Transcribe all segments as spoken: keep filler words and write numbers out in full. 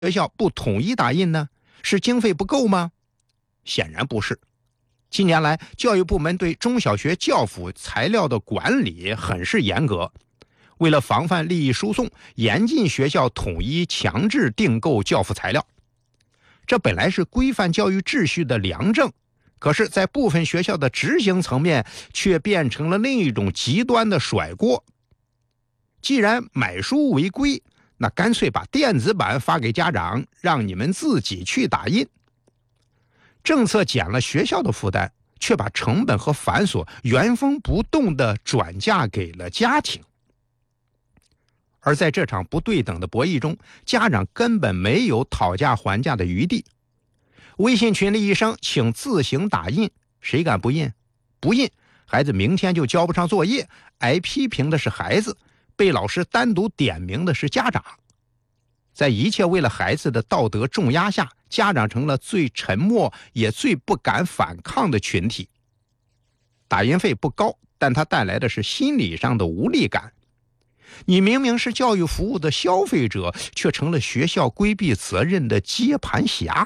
学校不统一打印呢？是经费不够吗？显然不是。近年来，教育部门对中小学教辅材料的管理很是严格，为了防范利益输送，严禁学校统一强制订购教辅材料。这本来是规范教育秩序的良政，可是在部分学校的执行层面却变成了另一种极端的甩锅。既然买书违规，那干脆把电子版发给家长，让你们自己去打印。政策减了学校的负担，却把成本和繁琐原封不动地转嫁给了家庭。而在这场不对等的博弈中，家长根本没有讨价还价的余地。微信群里一声请自行打印，谁敢不印？不印，孩子明天就交不上作业，挨批评的是孩子，被老师单独点名的是家长。在一切为了孩子的道德重压下，家长成了最沉默也最不敢反抗的群体。打印费不高，但它带来的是心理上的无力感。你明明是教育服务的消费者，却成了学校规避责任的接盘侠。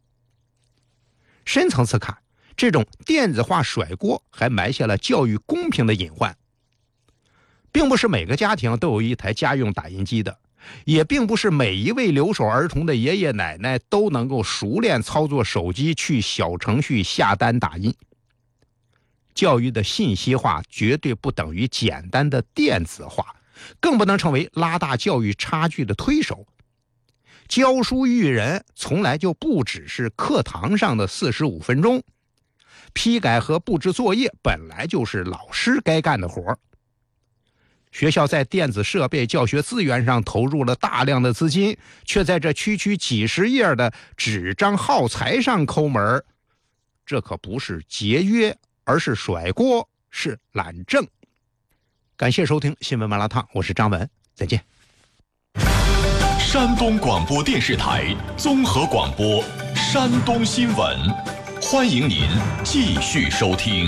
深层次看，这种电子化甩锅还埋下了教育公平的隐患。并不是每个家庭都有一台家用打印机的，也并不是每一位留守儿童的爷爷奶奶都能够熟练操作手机去小程序下单打印。教育的信息化绝对不等于简单的电子化，更不能成为拉大教育差距的推手。教书育人从来就不只是课堂上的四十五分钟，批改和布置作业本来就是老师该干的活。学校在电子设备、教学资源上投入了大量的资金，却在这区区几十页的纸张耗材上抠门，这可不是节约，而是甩锅，是懒政。感谢收听新闻麻辣烫，我是张文，再见。 山东广播电视台综合广播山东新闻，欢迎您继续收听。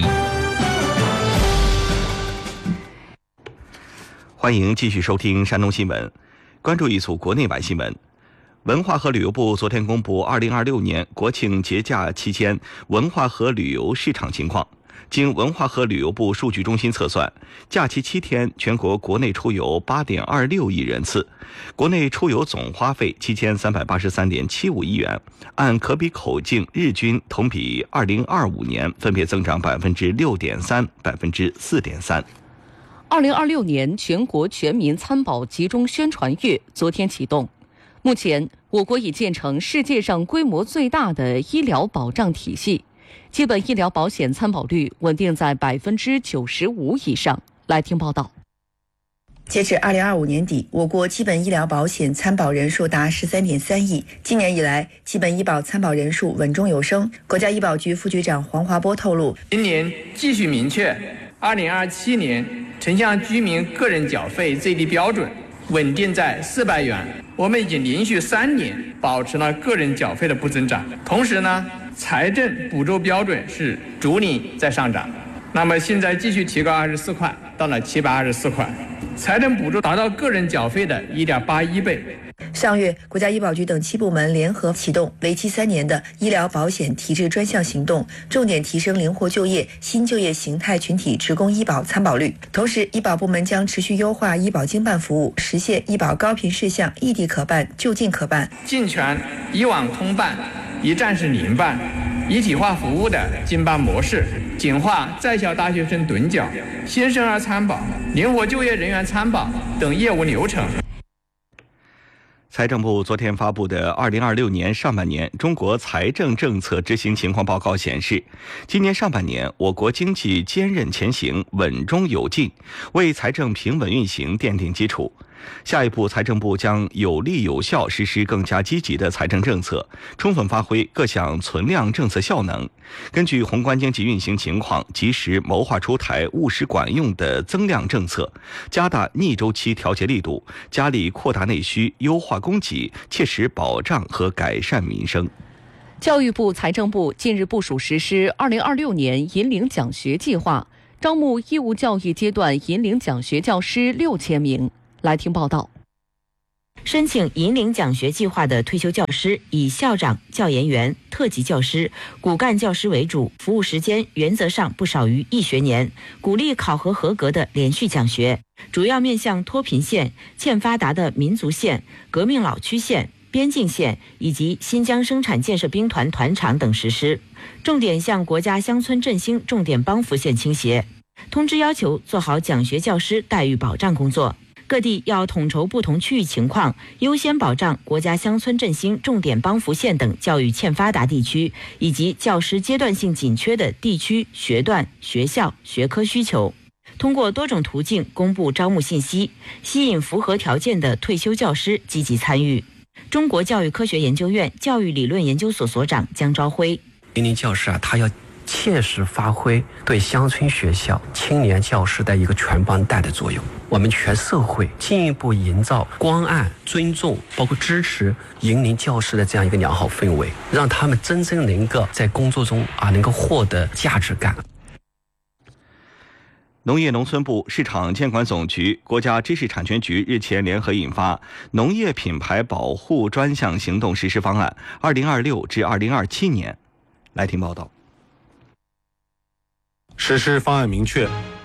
欢迎继续收听山东新闻，关注一组国内外新闻。文化和旅游部昨天公布二零二六年国庆节假期间文化和旅游市场情况。经文化和旅游部数据中心测算，假期七天全国国内出游 八点二六亿人次，国内出游总花费七千三百八十三点七五亿元，按可比口径日均同比二零二五年分别增长百分之六点三、百分之四点三。 二零二六年全国全民参保集中宣传月昨天启动。目前，我国已建成世界上规模最大的医疗保障体系，基本医疗保险参保率稳定在百分之九十五以上。来听报道。 截至二零二五年底，我国基本医疗保险参保人数达十三点三亿。今年以来，基本医保参保人数稳中有升。国家医保局副局长黄华波透露， 今年继续明确二零二七年城乡居民个人缴费最低标准稳定在四百元。我们已经连续三年保持了个人缴费的不增长，同时呢，财政补助标准是逐年在上涨。那么现在继续提高二十四块，到了七百二十四块，财政补助达到个人缴费的 一点八一倍。 上月，国家医保局等七部门联合启动为期三年的医疗保险提质专项行动，重点提升灵活就业、新就业形态群体职工医保参保率。同时，医保部门将持续优化医保经办服务，实现医保高频事项异地可办、就近可办， 健全以网通办、一站式联办、一体化服务的经办模式，简化在校大学生趸缴、新生儿参保、灵活就业人员参保等业务流程。 财政部昨天发布的二零二六年上半年中国财政政策执行情况报告显示，今年上半年我国经济坚韧前行，稳中有进，为财政平稳运行奠定基础。下一步，财政部将有力有效实施更加积极的财政政策，充分发挥各项存量政策效能，根据宏观经济运行情况，及时谋划出台务实管用的增量政策，加大逆周期调节力度，加力扩大内需，优化供给，切实保障和改善民生。 教育部、财政部近日部署实施二零二六年引领奖学计划，招募义务教育阶段引领奖学教师六千名。来听报道。 申请银领奖学计划的退休教师以校长、教研员、特级教师、骨干教师为主，服务时间原则上不少于一学年，鼓励考核合格的连续奖学，主要面向脱贫县、欠发达的民族县、革命老区县、边境县以及新疆生产建设兵团团场等实施，重点向国家乡村振兴重点帮扶县倾斜。通知要求做好奖学教师待遇保障工作，各地要统筹不同区域情况，优先保障国家乡村振兴重点帮扶县等教育欠发达地区以及教师阶段性紧缺的地区、学段、学校、学科需求。通过多种途径公布招募信息，吸引符合条件的退休教师积极参与。中国教育科学研究院教育理论研究所所长姜朝晖， 银领教师啊，他要切实发挥对乡村学校青年教师的一个全帮带的作用。我们全社会进一步营造关爱、尊重，包括支持银领教师的这样一个良好氛围，让他们真正能够在工作中啊能够获得价值感。 农业农村部、市场监管总局、国家知识产权局日前联合印发《农业品牌保护专项行动实施方案（二零二六至二零二七年）》。来听报道。 实施方案明确，